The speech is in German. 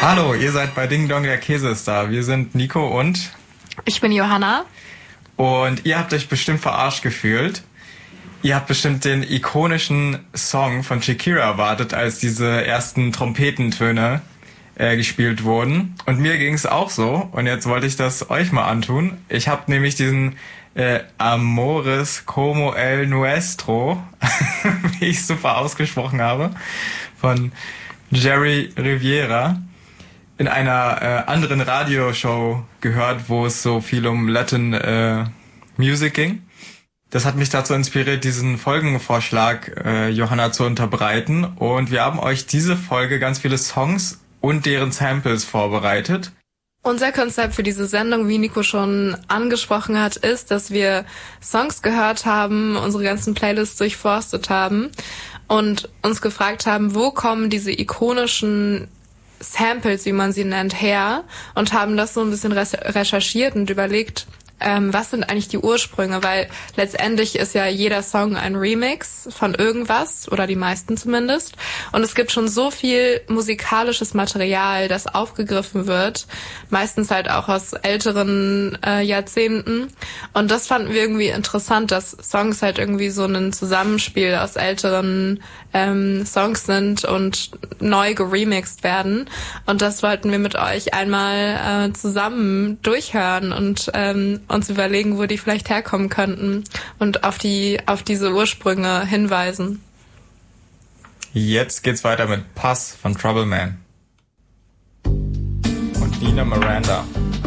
Hallo, ihr seid bei Ding Dong, der Käse ist da. Wir sind Nico und... Ich bin Johanna. Und ihr habt euch bestimmt verarscht gefühlt. Ihr habt bestimmt den ikonischen Song von Shakira erwartet, als diese ersten Trompetentöne gespielt wurden. Und mir ging es auch so. Und jetzt wollte ich das euch mal antun. Ich habe nämlich diesen Amores como el nuestro, wie ich super ausgesprochen habe, von Jerry Rivera in einer anderen Radioshow gehört, wo es so viel um Latin Music ging. Das hat mich dazu inspiriert, diesen Folgenvorschlag Johanna zu unterbreiten. Und wir haben euch diese Folge ganz viele Songs und deren Samples vorbereitet. Unser Konzept für diese Sendung, wie Nico schon angesprochen hat, ist, dass wir Songs gehört haben, unsere ganzen Playlists durchforstet haben und uns gefragt haben, wo kommen diese ikonischen Samples, wie man sie nennt, her, und haben das so ein bisschen recherchiert und überlegt, was sind eigentlich die Ursprünge, weil letztendlich ist ja jeder Song ein Remix von irgendwas, oder die meisten zumindest, und es gibt schon so viel musikalisches Material, das aufgegriffen wird, meistens halt auch aus älteren Jahrzehnten, und das fanden wir irgendwie interessant, dass Songs halt irgendwie so ein Zusammenspiel aus älteren Songs sind und neu geremixed werden, und das wollten wir mit euch einmal zusammen durchhören und uns überlegen, wo die vielleicht herkommen könnten und auf diese Ursprünge hinweisen. Jetzt geht's weiter mit Pass von Trouble Man und Nina Miranda.